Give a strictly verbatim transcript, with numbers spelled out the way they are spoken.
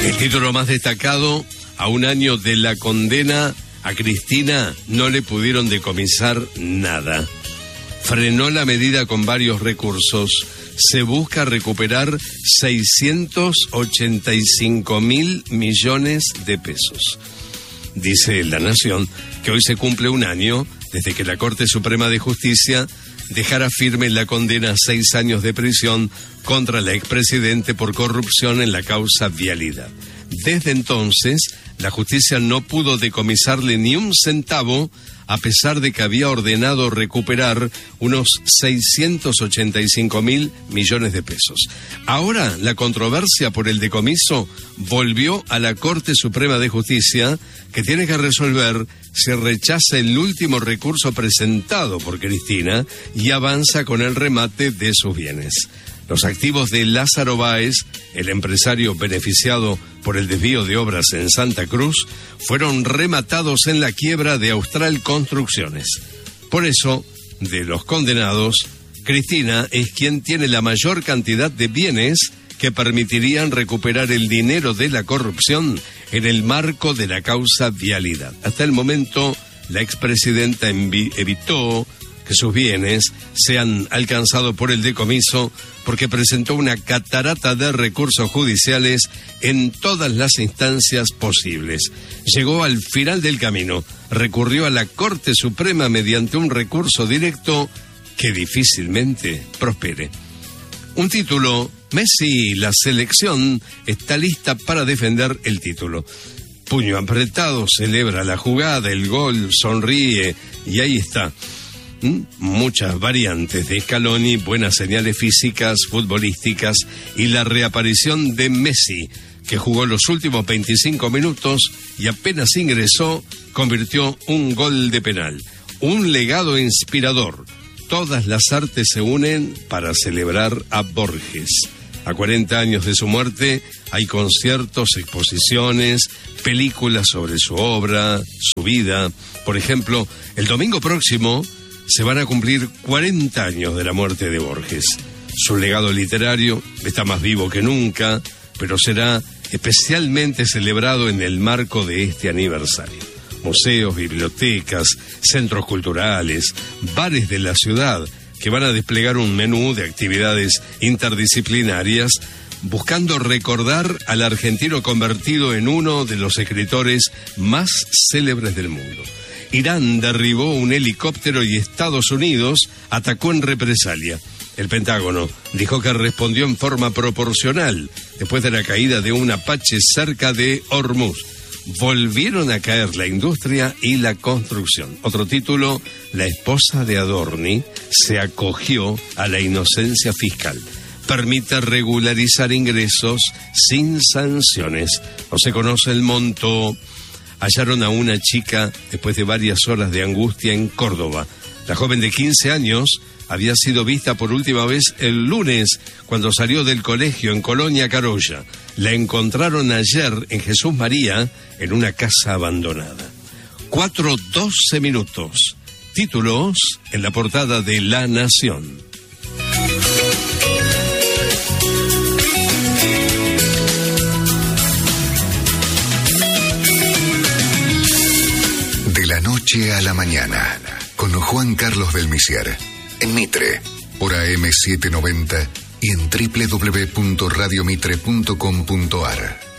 El título más destacado: a un año de la condena, a Cristina no le pudieron decomisar nada. Frenó la medida con varios recursos. Se busca recuperar seiscientos ochenta y cinco mil millones de pesos. Dice La Nación que hoy se cumple un año desde que la Corte Suprema de Justicia dejara firme la condena a seis años de prisión contra la expresidente por corrupción en la causa Vialidad. Desde entonces, la justicia no pudo decomisarle ni un centavo, a pesar de que había ordenado recuperar unos seiscientos ochenta y cinco mil millones de pesos. Ahora, la controversia por el decomiso volvió a la Corte Suprema de Justicia, que tiene que resolver si rechaza el último recurso presentado por Cristina y avanza con el remate de sus bienes. Los activos de Lázaro Báez, el empresario beneficiado por el desvío de obras en Santa Cruz, fueron rematados en la quiebra de Austral Construcciones. Por eso, de los condenados, Cristina es quien tiene la mayor cantidad de bienes que permitirían recuperar el dinero de la corrupción en el marco de la causa Vialidad. Hasta el momento, la expresidenta envi- evitó que sus bienes sean alcanzados por el decomiso porque presentó una catarata de recursos judiciales en todas las instancias posibles. Llegó al final del camino, recurrió a la Corte Suprema mediante un recurso directo que difícilmente prospere. Un título: Messi, la selección está lista para defender el título. Puño apretado, celebra la jugada, el gol, sonríe y ahí está. Muchas variantes de Scaloni, buenas señales físicas, futbolísticas y la reaparición de Messi, que jugó los últimos veinticinco minutos y apenas ingresó, convirtió un gol de penal. Un legado inspirador. Todas las artes se unen para celebrar a Borges. A cuarenta años de su muerte hay conciertos, exposiciones, películas sobre su obra, su vida. Por ejemplo, el domingo próximo se van a cumplir cuarenta años de la muerte de Borges. Su legado literario está más vivo que nunca, pero será especialmente celebrado en el marco de este aniversario. Museos, bibliotecas, centros culturales, bares de la ciudad que van a desplegar un menú de actividades interdisciplinarias buscando recordar al argentino convertido en uno de los escritores más célebres del mundo. Irán derribó un helicóptero y Estados Unidos atacó en represalia. El Pentágono dijo que respondió en forma proporcional después de la caída de un Apache cerca de Hormuz. Volvieron a caer la industria y la construcción. Otro título: la esposa de Adorni se acogió a la inocencia fiscal. Permite regularizar ingresos sin sanciones. No se conoce el monto. Hallaron a una chica después de varias horas de angustia en Córdoba. La joven de quince años había sido vista por última vez el lunes cuando salió del colegio en Colonia Carolla. La encontraron ayer en Jesús María en una casa abandonada. Cuatro doce minutos. Títulos en la portada de La Nación. De la noche a la mañana, con Juan Carlos Belmisier, en Mitre, por A M setecientos noventa y en doble u doble u doble u punto radio mitre punto com punto a r.